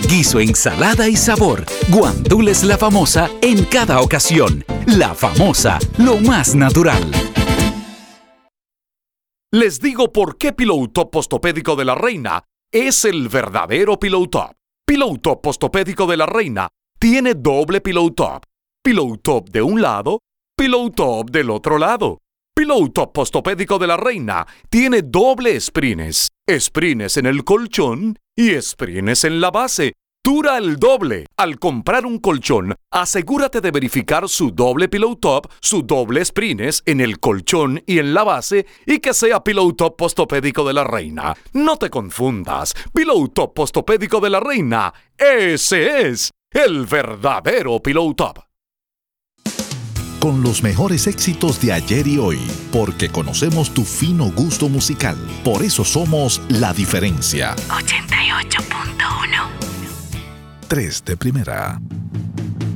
guiso, ensalada y sabor. Guandules La Famosa en cada ocasión. La Famosa, lo más natural. Les digo por qué Pillow Top Postopédico de la Reina es el verdadero Pillow Top. Pillow Top Postopédico de la Reina tiene doble Pillow Top. Pillow Top de un lado, Pillow Top del otro lado. Pillow Top Postopédico de la Reina tiene doble sprines. Sprines en el colchón y sprines en la base. Dura el doble. Al comprar un colchón, asegúrate de verificar su doble Pillow Top, su doble sprines en el colchón y en la base y que sea Pillow Top Postopédico de la Reina. No te confundas. Pillow Top Postopédico de la Reina, ese es el verdadero Pillow Top. Con los mejores éxitos de ayer y hoy, porque conocemos tu fino gusto musical. Por eso somos La Diferencia. 88.1 3 de primera.